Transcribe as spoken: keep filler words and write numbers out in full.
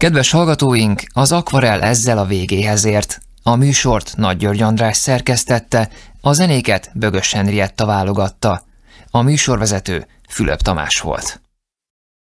Kedves hallgatóink, az Akvarell ezzel a végéhez ért. A műsort Nagy György András szerkesztette, a zenéket Bögös Henrietta válogatta. A műsorvezető Fülöp Tamás volt.